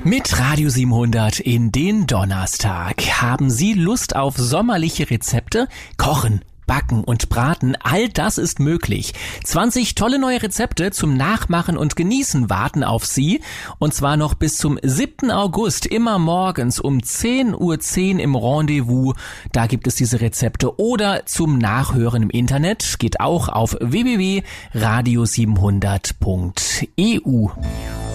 Mit Radio 700 in den Donnerstag. Haben Sie Lust auf sommerliche Rezepte? Kochen, Backen und Braten, all das ist möglich. 20 tolle neue Rezepte zum Nachmachen und Genießen warten auf Sie. Und zwar noch bis zum 7. August, immer morgens um 10:10 Uhr im Rendezvous. Da gibt es diese Rezepte. Oder zum Nachhören im Internet. Geht auch auf www.radio700.eu.